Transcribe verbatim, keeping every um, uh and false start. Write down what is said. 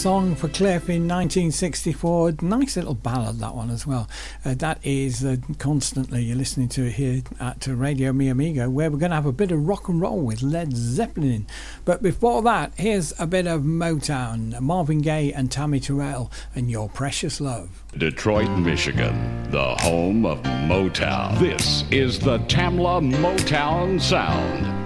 song for Cliff in nineteen sixty-four. Nice little ballad, that one as well. Uh, that is uh, constantly, you're listening to it here at uh, Radio Mi Amigo, where we're going to have a bit of rock and roll with Led Zeppelin. But before that, here's a bit of Motown, Marvin Gaye and Tammy Terrell and Your Precious Love. Detroit, Michigan, the home of Motown. This is the Tamla Motown Sound.